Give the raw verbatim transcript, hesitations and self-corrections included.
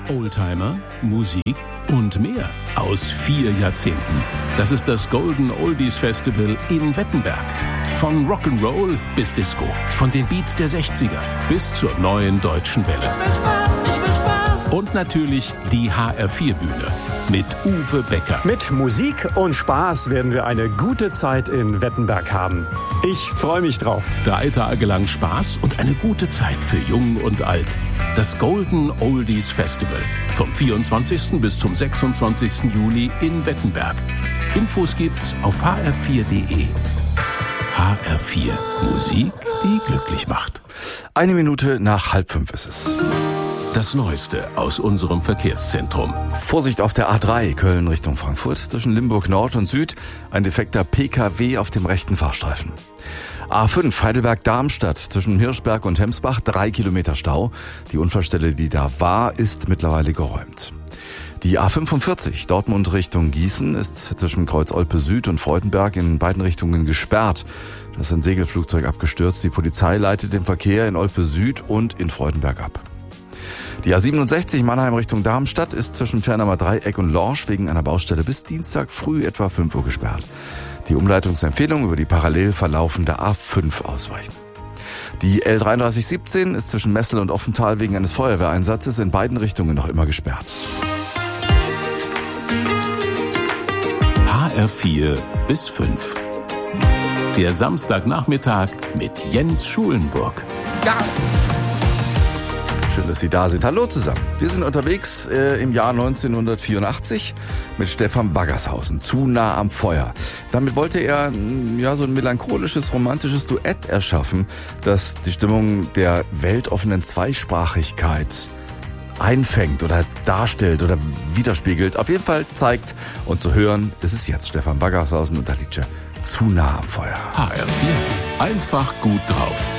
Oldtimer, Musik und mehr aus vier Jahrzehnten. Das ist das Golden Oldies Festival in Wettenberg. Von Rock'n'Roll bis Disco, von den Beats der sechziger bis zur neuen deutschen Welle. Ich will Spaß, ich will Spaß. Und natürlich die H R vier Bühne mit Uwe Becker. Mit Musik und Spaß werden wir eine gute Zeit in Wettenberg haben. Ich freue mich drauf. Drei Tage lang Spaß und eine gute Zeit für Jung und Alt. Das Golden Oldies Festival vom vierundzwanzigsten bis zum sechsundzwanzigsten Juli in Wettenberg. Infos gibt's auf h r vier punkt d e. H R vier. Musik, die glücklich macht. Eine Minute nach halb fünf ist es. Das Neueste aus unserem Verkehrszentrum. Vorsicht auf der A drei, Köln Richtung Frankfurt. Zwischen Limburg Nord und Süd ein defekter P K W auf dem rechten Fahrstreifen. A fünf, Heidelberg-Darmstadt, zwischen Hirschberg und Hemsbach, drei Kilometer Stau. Die Unfallstelle, die da war, ist mittlerweile geräumt. Die A fünfundvierzig, Dortmund Richtung Gießen, ist zwischen Kreuz Olpe Süd und Freudenberg in beiden Richtungen gesperrt. Da ist ein Segelflugzeug abgestürzt. Die Polizei leitet den Verkehr in Olpe Süd und in Freudenberg ab. Die A siebenundsechzig Mannheim Richtung Darmstadt ist zwischen Fernheimer Dreieck und Lorsch wegen einer Baustelle bis Dienstag früh etwa fünf Uhr gesperrt. Die Umleitungsempfehlung über die parallel verlaufende A fünf ausweichen. Die L dreiunddreißig siebzehn ist zwischen Messel und Offental wegen eines Feuerwehreinsatzes in beiden Richtungen noch immer gesperrt. H R vier bis fünf. Der Samstagnachmittag mit Jens Schulenburg. Ja. Schön, dass Sie da sind. Hallo zusammen. Wir sind unterwegs äh, im Jahr neunzehnhundertvierundachtzig mit Stefan Waggershausen. Zu nah am Feuer. Damit wollte er ja so ein melancholisches, romantisches Duett erschaffen, das die Stimmung der weltoffenen Zweisprachigkeit einfängt oder darstellt oder widerspiegelt. Auf jeden Fall zeigt und zu hören, ist es jetzt Stefan Waggershausen und der Liedje Zu nah am Feuer. H R vier. Einfach gut drauf.